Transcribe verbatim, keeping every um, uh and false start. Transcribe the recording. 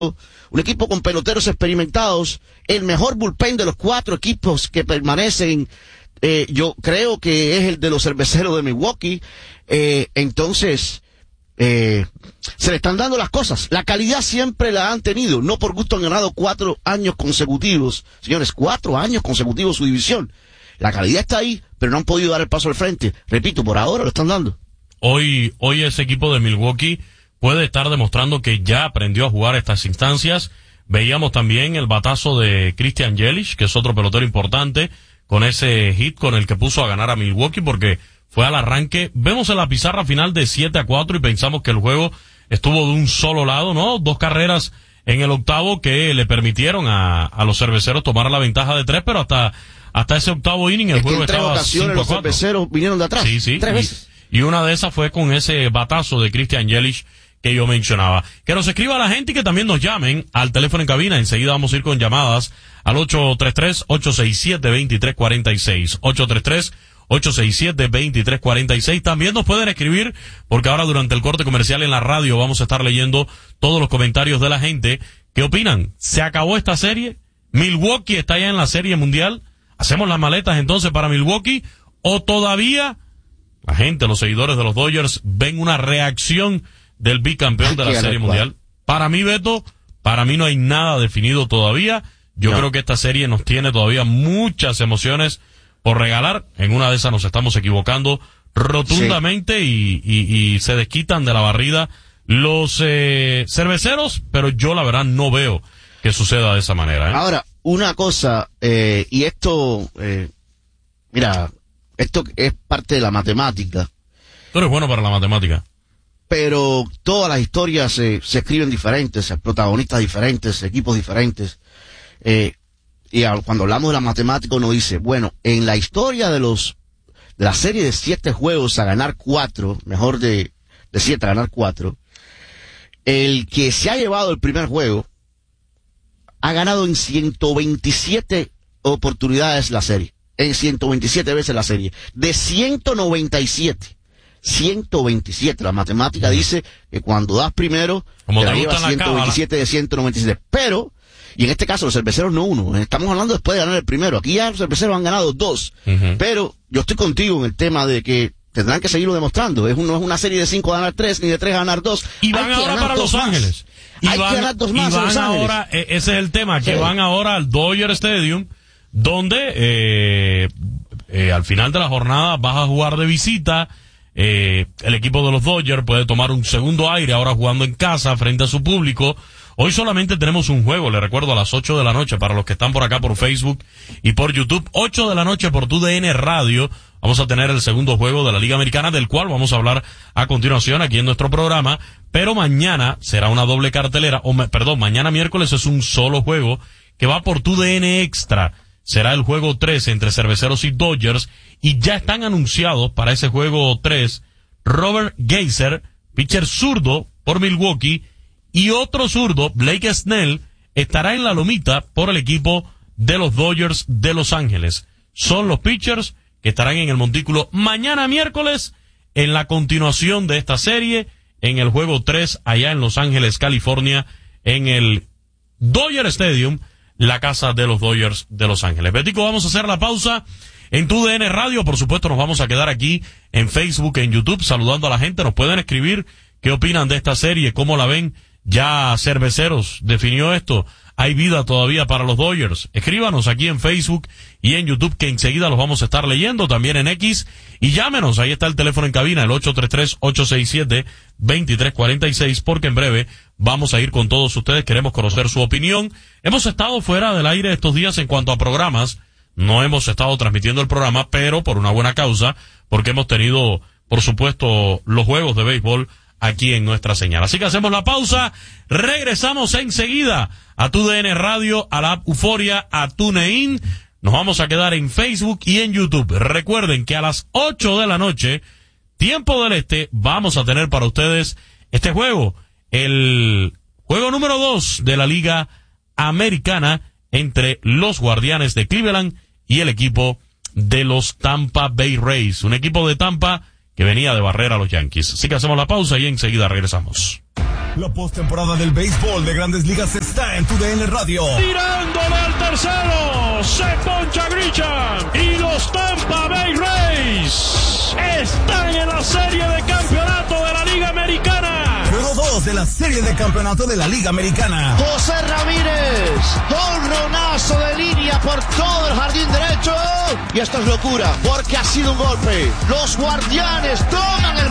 un equipo con peloteros experimentados, el mejor bullpen de los cuatro equipos que permanecen, eh, yo creo que es el de los Cerveceros de Milwaukee. Eh, entonces, eh, se le están dando las cosas. La calidad siempre la han tenido, no por gusto han ganado cuatro años consecutivos, señores, cuatro años consecutivos su división. La calidad está ahí, pero no han podido dar el paso al frente. Repito, por ahora lo están dando. Hoy, hoy ese equipo de Milwaukee puede estar demostrando que ya aprendió a jugar estas instancias. Veíamos también el batazo de Christian Yelich, que es otro pelotero importante, con ese hit con el que puso a ganar a Milwaukee, porque fue al arranque. Vemos en la pizarra final de siete a cuatro y pensamos que el juego estuvo de un solo lado, ¿no? Dos carreras en el octavo que le permitieron a, a los Cerveceros tomar la ventaja de tres, pero hasta hasta ese octavo inning el es juego que en tres estaba ocasiones los Cerveceros vinieron de atrás. Sí, sí. Tres y, veces. Y una de esas fue con ese batazo de Christian Yelich que yo mencionaba. Que nos escriba la gente y que también nos llamen al teléfono en cabina. Enseguida vamos a ir con llamadas al ocho tres tres, ocho seis siete, dos tres cuatro seis. ocho tres tres, ocho seis siete, dos tres cuatro seis. También nos pueden escribir, porque ahora durante el corte comercial en la radio vamos a estar leyendo todos los comentarios de la gente. ¿Qué opinan? ¿Se acabó esta serie? ¿Milwaukee está ya en la Serie Mundial? ¿Hacemos las maletas entonces para Milwaukee? ¿O todavía la gente, los seguidores de los Dodgers, ven una reacción del bicampeón de la Serie Mundial? Para mí, Beto, para mí no hay nada definido todavía. Yo no. creo que esta serie nos tiene todavía muchas emociones por regalar. En una de esas nos estamos equivocando rotundamente sí. y, y, y se desquitan de la barrida los eh, cerveceros, pero yo la verdad no veo que suceda de esa manera. ¿eh? Ahora, una cosa, eh, y esto, eh, mira, esto es parte de la matemática. Tú eres bueno para la matemática. Pero todas las historias eh, se escriben diferentes, protagonistas diferentes, equipos diferentes. Eh, y a, cuando hablamos de la matemática uno dice, bueno, en la historia de los de la serie de siete juegos a ganar cuatro, mejor de, de siete a ganar cuatro, el que se ha llevado el primer juego ha ganado en ciento veintisiete oportunidades la serie, en ciento veintisiete veces la serie, de ciento noventa y siete. ciento veintisiete, la matemática uh-huh. dice que cuando das primero, como te te la llevas ciento veintisiete de ciento noventa y siete, pero, y en este caso los cerveceros no uno, estamos hablando después de ganar el primero, aquí ya los cerveceros han ganado dos, uh-huh. pero yo estoy contigo en el tema de que tendrán que seguirlo demostrando, es, un, no es una serie de cinco a ganar tres, ni de tres a ganar dos, y van ahora para Los Ángeles, y hay van, que ganar dos más y van a Los Ángeles. Ahora, ese es el tema, que sí. van ahora al Dodger Stadium, donde eh, eh, al final de la jornada vas a jugar de visita. Eh, el equipo de los Dodgers puede tomar un segundo aire ahora jugando en casa frente a su público. Hoy solamente tenemos un juego, le recuerdo, a las ocho de la noche para los que están por acá por Facebook y por YouTube. ocho de la noche por T U D N Radio. Vamos a tener el segundo juego de la Liga Americana, del cual vamos a hablar a continuación aquí en nuestro programa. Pero mañana será una doble cartelera, o me, perdón, mañana miércoles es un solo juego que va por T U D N Extra. Será el juego tres entre Cerveceros y Dodgers, y ya están anunciados para ese juego tres Robert Geyser, pitcher zurdo por Milwaukee, y otro zurdo, Blake Snell, estará en la lomita por el equipo de los Dodgers de Los Ángeles. Son los pitchers que estarán en el montículo mañana miércoles en la continuación de esta serie, en el juego tres allá en Los Ángeles, California, en el Dodger Stadium, la casa de los Dodgers de Los Ángeles. Betico, vamos a hacer la pausa en T U D N Radio. Por supuesto, nos vamos a quedar aquí en Facebook, en YouTube, saludando a la gente. Nos pueden escribir qué opinan de esta serie, cómo la ven. Ya Cerveceros definió esto. Hay vida todavía para los Dodgers. Escríbanos aquí en Facebook y en YouTube, que enseguida los vamos a estar leyendo, también en X. Y llámenos, ahí está el teléfono en cabina, el ocho tres tres, ocho seis siete, dos tres cuatro seis, porque en breve vamos a ir con todos ustedes. Queremos conocer su opinión. Hemos estado fuera del aire estos días en cuanto a programas. No hemos estado transmitiendo el programa, pero por una buena causa, porque hemos tenido, por supuesto, los juegos de béisbol aquí en nuestra señal. Así que hacemos la pausa, regresamos enseguida a T U D N Radio, a la app Euforia, a TuneIn. Nos vamos a quedar en Facebook y en YouTube. Recuerden que a las ocho de la noche, tiempo del este, vamos a tener para ustedes este juego, el juego número dos de la Liga Americana entre los Guardianes de Cleveland y el equipo de los Tampa Bay Rays, un equipo de Tampa que venía de barrer a los Yankees. Así que hacemos la pausa y enseguida regresamos. La postemporada del béisbol de Grandes Ligas está en tu D N Radio. Tirándole al tercero, se poncha Grisham y los Tampa Bay Rays están en la serie de campeonato de la Liga Americana. Juego dos de la serie de campeonato de la Liga Americana. José Ramírez, jonronazo de línea por todo el jardín derecho. Y esto es locura, porque ha sido un golpe. Los Guardianes toman el